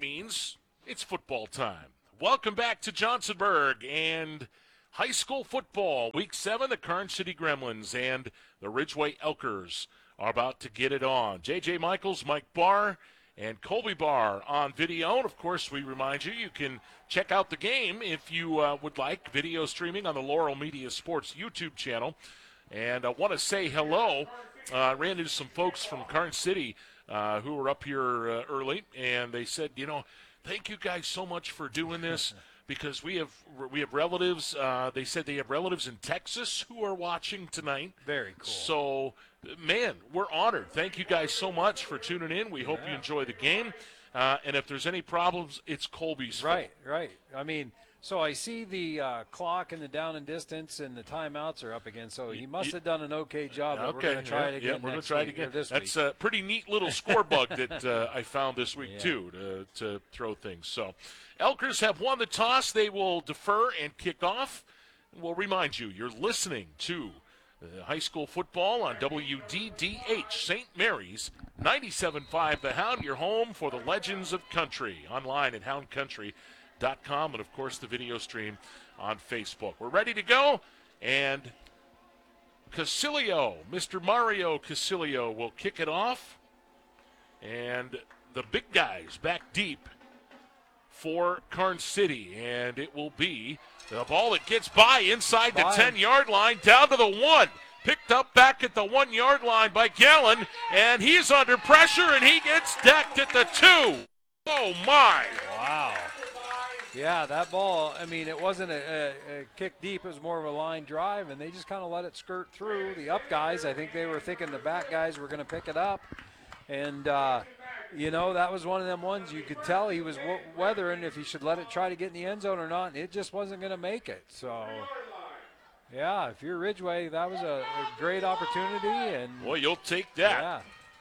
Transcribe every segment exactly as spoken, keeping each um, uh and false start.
means it's football time. Welcome back to Johnsonburg and high school football. Week seven, the Karns City Gremlins and the Ridgeway Elkers are about to get it on. J J Michaels, Mike Barr, and Colby Barr on video. And, of course, we remind you, you can check out the game if you uh, would like video streaming on the Laurel Media Sports YouTube channel. And I want to say hello. I uh, ran into some folks from Karns City uh, who were up here uh, early, and they said, you know, thank you guys so much for doing this because we have we have relatives. Uh, they said they have relatives in Texas who are watching tonight. Very cool. So, man, we're honored. Thank you guys so much for tuning in. We hope yeah. you enjoy the game. Uh, and if there's any problems, it's Colby's fault. Right, right. I mean, so I see the uh, clock and the down and distance and the timeouts are up again. So he must have done an okay job. But Okay, we're going to try yeah, it again. Yeah, we're going to try it again. This That's week. a pretty neat little score bug that uh, I found this week, yeah. too, to, to throw things. So Elkers have won the toss. They will defer and kick off. And we'll remind you, you're listening to uh, high school football on W D D H Saint Mary's ninety-seven point five The Hound, your home for the legends of country. Online at hound country dot com and, of course, the video stream on Facebook. We're ready to go, and Casilio, Mister Mario Casilio, will kick it off, and the big guys back deep for Karns City, and it will be the ball that gets by inside the ten-yard line, down to the one. Picked up back at the one-yard line by Gallen, and he's under pressure, and he gets decked at the two. Oh, my. Wow. Yeah, that ball, I mean, it wasn't a, a, a kick deep. It was more of a line drive, and they just kind of let it skirt through. The up guys, I think they were thinking the back guys were going to pick it up. And, uh, you know, that was one of them ones you could tell he was w- weathering if he should let it try to get in the end zone or not, and it just wasn't going to make it. So, yeah, if you're Ridgeway, that was a, a great opportunity. And well, you'll take that. Yeah.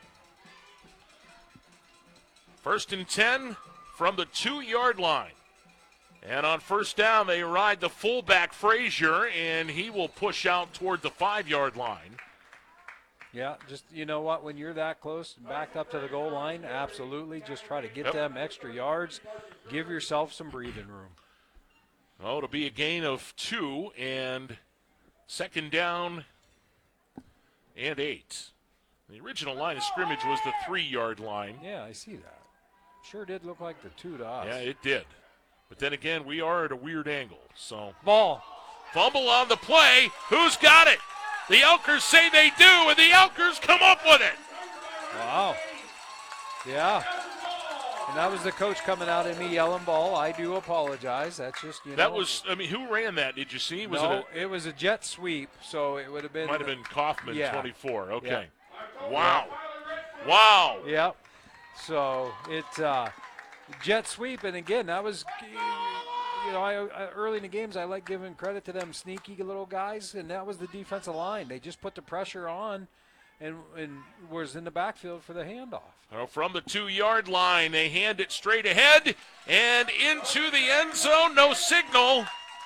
First and ten from the two-yard line. And on first down, they ride the fullback, Frazier, and he will push out toward the five-yard line. Yeah, just, you know what, when you're that close and backed up to the goal line, absolutely, just try to get Yep. them extra yards. Give yourself some breathing room. Oh, it'll be a gain of two, and second down and eight. The original line of scrimmage was the three-yard line. Yeah, I see that. Sure did look like the two to us. Yeah, it did. But then again, we are at a weird angle. So Ball. Fumble on the play. Who's got it? The Elkers say they do, and the Elkers come up with it. Wow. Yeah. And that was the coach coming out at me yelling ball. I do apologize. That's just, you know. That was, I mean, who ran that? Did you see? Was no, it a, it was a jet sweep, so it would have been. might have been Kaufman, yeah. twenty-four. Okay. Yeah. Wow. Wow. Yep. So it uh, jet sweep, and again, that was, you know, I, I, early in the games I like giving credit to them sneaky little guys, and that was the defensive line. They just put the pressure on, and and was in the backfield for the handoff. Well, from the two-yard line, they hand it straight ahead and into the end zone. No signal.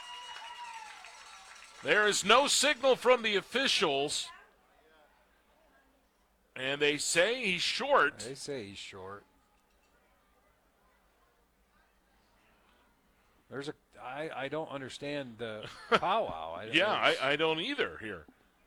There is no signal from the officials. And they say he's short. They say he's short. There's a I, I don't understand the powwow. I, yeah, I, I don't either here.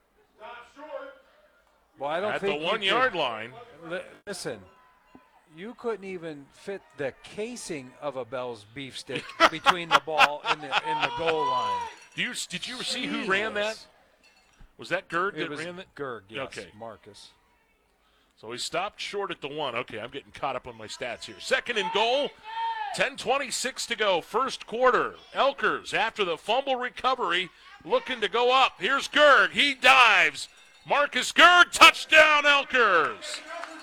Well, I don't At think the you one-yard could- line. Li- Listen, you couldn't even fit the casing of a Bell's beef stick between the ball and the and the goal line. Do you did you see who ran that? Was that Gerd It that was ran that? Gerg, yes, Okay. Marcus. So he stopped short at the one. Okay, I'm getting caught up on my stats here. Second and goal, ten twenty-six to go, first quarter. Elkers, after the fumble recovery, looking to go up. Here's Gerg. He dives. Marcus Gerg, touchdown, Elkers.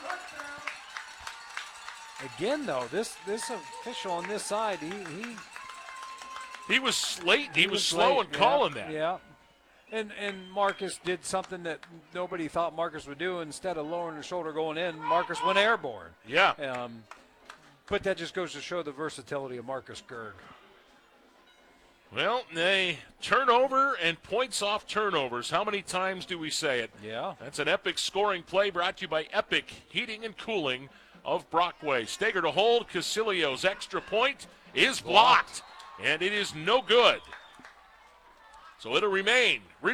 Again, though, this this official on this side, he he, He was late. He, was, was slow late. in Yeah, calling that. Yeah. And and Marcus did something that nobody thought Marcus would do. Instead of lowering his shoulder going in, Marcus went airborne. Yeah. Um, but that just goes to show the versatility of Marcus Gerg. Well, they turnover and points off turnovers. How many times do we say it? Yeah. That's an Epic scoring play brought to you by Epic Heating and Cooling of Brockway. Steger to hold. Casilio's extra point is blocked, and it is no good. So it'll remain